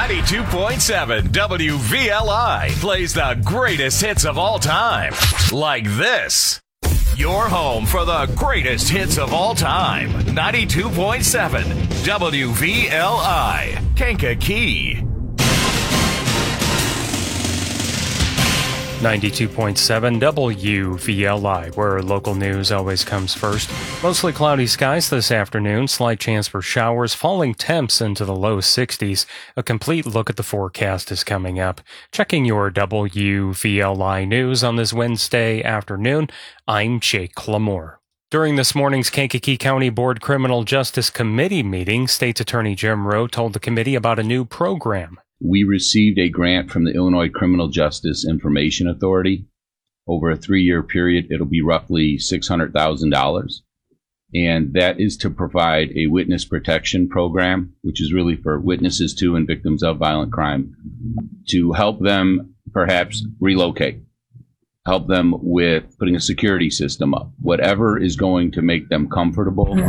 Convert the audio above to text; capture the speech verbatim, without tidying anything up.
ninety-two point seven W V L I plays the greatest hits of all time. Like this. Your home for the greatest hits of all time. ninety-two point seven W V L I. Kankakee. ninety-two point seven W V L I, where local news always comes first. Mostly cloudy skies this afternoon, slight chance for showers, falling temps into the low sixties. A complete look at the forecast is coming up. Checking your W V L I news on this Wednesday afternoon, I'm Jake Lamore. During this morning's Kankakee County Board Criminal Justice Committee meeting, State's Attorney Jim Rowe told the committee about a new program. We received a grant from the Illinois Criminal Justice Information Authority. Over a three-year period, it'll be roughly six hundred thousand dollars. And that is to provide a witness protection program, which is really for witnesses to and victims of violent crime, to help them perhaps relocate, help them with putting a security system up, whatever is going to make them comfortable.